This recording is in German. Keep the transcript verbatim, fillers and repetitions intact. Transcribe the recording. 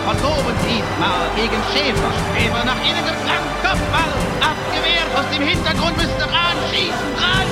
von oben diesmal gegen Schäfer. Schäfer nach innen geflankt, Kopfball, abgewehrt, aus dem Hintergrund müsste Rahn schießen. Rahn